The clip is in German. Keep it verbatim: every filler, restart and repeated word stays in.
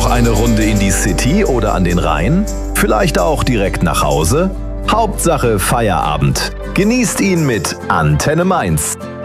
Noch eine Runde in die City oder an den Rhein? Vielleicht auch direkt nach Hause? Hauptsache Feierabend. Genießt ihn mit Antenne Mainz.